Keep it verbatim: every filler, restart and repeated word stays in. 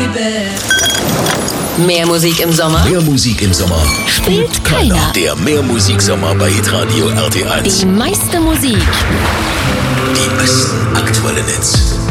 Mehr Musik im Sommer? Mehr Musik im Sommer Spielt keiner. Der Mehrmusiksommer bei Hitradio R T eins. Die meiste Musik. Die besten aktuellen Hits.